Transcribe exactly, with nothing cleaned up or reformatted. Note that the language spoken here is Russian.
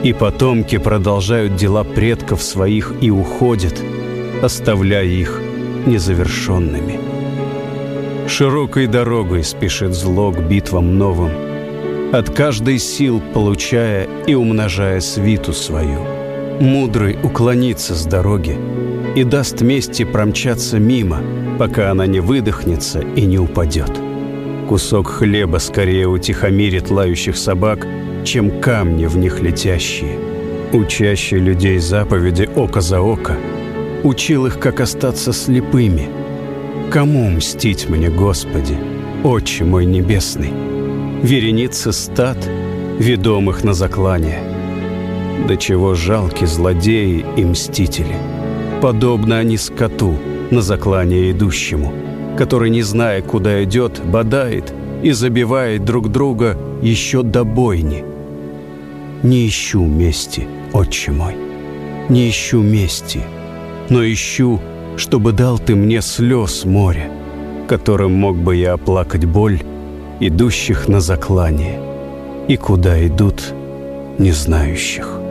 И потомки продолжают дела предков своих и уходят, оставляя их незавершенными. Широкой дорогой спешит зло к битвам новым, от каждой сил получая и умножая свиту свою. Мудрый уклонится с дороги и даст мести промчаться мимо, пока она не выдохнется и не упадет. Кусок хлеба скорее утихомирит лающих собак, чем камни в них летящие. Учащий людей заповеди око за око учил их, как остаться слепыми. Кому мстить мне, Господи, Отче мой небесный? Вереницы стад, ведомых на заклание. До чего жалки злодеи и мстители. Подобно они скоту, на заклание идущему, который, не зная, куда идет, бодает и забивает друг друга еще до бойни. Не ищу мести, Отче мой, не ищу мести, но ищу, чтобы дал ты мне слез море, которым мог бы я оплакать боль идущих на заклание и куда идут не знающих.